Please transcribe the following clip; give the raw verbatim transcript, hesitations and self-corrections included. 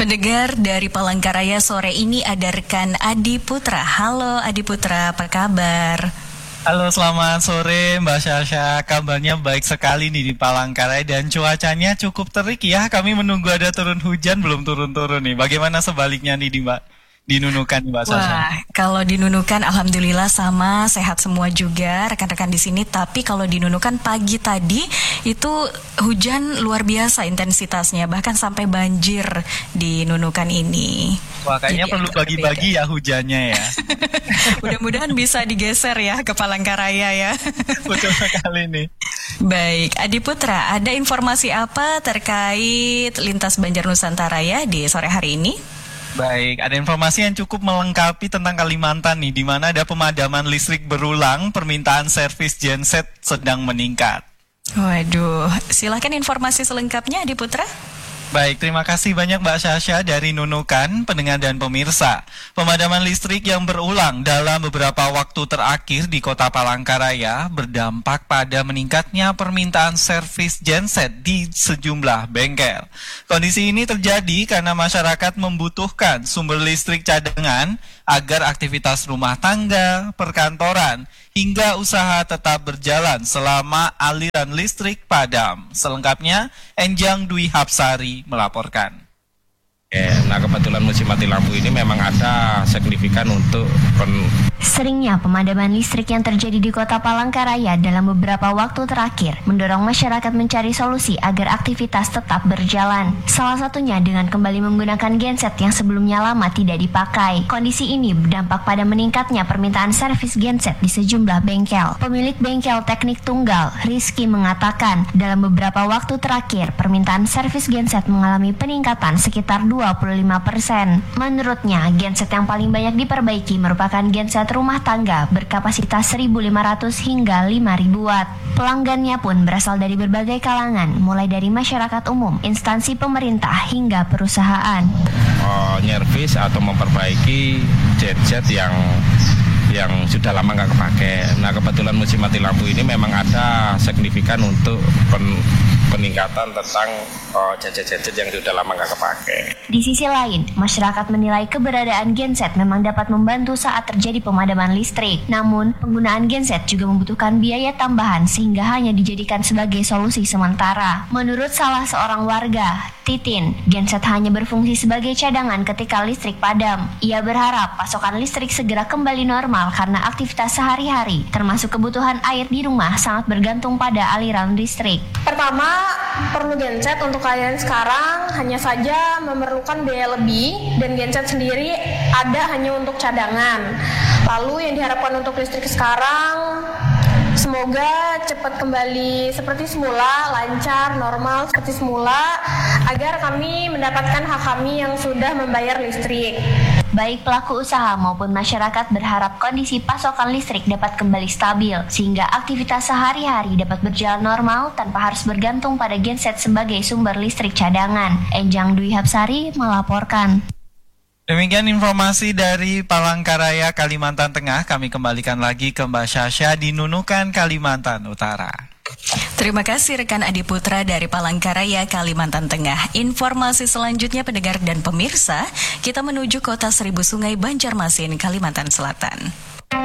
Pendengar dari Palangkaraya sore ini ada rekan Adi Putra. Halo Adi Putra, apa kabar? Halo, selamat sore Mbak Syasha. Kabarnya baik sekali nih di Palangkaraya dan cuacanya cukup terik ya. Kami menunggu ada turun hujan, belum turun-turun nih. Bagaimana sebaliknya nih di Mbak? Di Nunukan Mbak Sasha? Wah, kalau di Nunukan alhamdulillah sama, sehat semua juga rekan-rekan di sini. Tapi kalau di Nunukan pagi tadi itu hujan luar biasa intensitasnya, bahkan sampai banjir di Nunukan ini. Wah, kayaknya Jadi perlu bagi-bagi ya hujannya ya. Mudah-mudahan bisa digeser ya ke Palangkaraya ya. Betul sekali nih. Baik, Adi Putra, ada informasi apa terkait lintas Banjar Nusantara ya di sore hari ini? Baik, ada informasi yang cukup melengkapi tentang Kalimantan nih, di mana ada pemadaman listrik berulang, permintaan servis genset sedang meningkat. Waduh, silakan informasi selengkapnya Adi Putra. Baik, terima kasih banyak Mbak Syasha dari Nunukan, pendengar dan pemirsa. Pemadaman listrik yang berulang dalam beberapa waktu terakhir di Kota Palangkaraya berdampak pada meningkatnya permintaan servis genset di sejumlah bengkel. Kondisi ini terjadi karena masyarakat membutuhkan sumber listrik cadangan agar aktivitas rumah tangga, perkantoran, hingga usaha tetap berjalan selama aliran listrik padam. Selengkapnya, Enjang Dwi Hapsari melaporkan. Oke, nah kebetulan musim mati lampu ini memang ada signifikan untuk pen... Seringnya pemadaman listrik yang terjadi di Kota Palangkaraya dalam beberapa waktu terakhir mendorong masyarakat mencari solusi agar aktivitas tetap berjalan. Salah satunya dengan kembali menggunakan genset yang sebelumnya lama tidak dipakai. Kondisi ini berdampak pada meningkatnya permintaan servis genset di sejumlah bengkel. Pemilik bengkel teknik tunggal, Rizky, mengatakan dalam beberapa waktu terakhir permintaan servis genset mengalami peningkatan sekitar dua puluh lima persen. Menurutnya, genset yang paling banyak diperbaiki merupakan genset rumah tangga berkapasitas seribu lima ratus hingga lima ribu watt. Pelanggannya pun berasal dari berbagai kalangan, mulai dari masyarakat umum, instansi pemerintah, hingga perusahaan. Oh, nyervis atau memperbaiki genset yang yang sudah lama nggak kepake. Nah, kebetulan musim mati lampu ini memang ada signifikan untuk pen, peningkatan tentang oh, genset-genset yang sudah lama nggak kepake. Di sisi lain, masyarakat menilai keberadaan genset memang dapat membantu saat terjadi pemadaman listrik. Namun, penggunaan genset juga membutuhkan biaya tambahan sehingga hanya dijadikan sebagai solusi sementara. Menurut salah seorang warga, Titin, genset hanya berfungsi sebagai cadangan ketika listrik padam. Ia berharap pasokan listrik segera kembali normal karena aktivitas sehari-hari, termasuk kebutuhan air di rumah, sangat bergantung pada aliran listrik. Pertama, perlu genset untuk kalian sekarang hanya saja memerlukan biaya lebih dan genset sendiri ada hanya untuk cadangan. Lalu yang diharapkan untuk listrik sekarang, semoga cepat kembali seperti semula, lancar, normal seperti semula, agar kami mendapatkan hak kami yang sudah membayar listrik. Baik pelaku usaha maupun masyarakat berharap kondisi pasokan listrik dapat kembali stabil, sehingga aktivitas sehari-hari dapat berjalan normal tanpa harus bergantung pada genset sebagai sumber listrik cadangan. Enjang Dwi Hapsari melaporkan. Demikian informasi dari Palangkaraya, Kalimantan Tengah. Kami kembalikan lagi ke Mbak Syasha di Nunukan, Kalimantan Utara. Terima kasih rekan Adi Putra dari Palangkaraya, Kalimantan Tengah. Informasi selanjutnya pendengar dan pemirsa, kita menuju Kota Seribu Sungai, Banjarmasin, Kalimantan Selatan.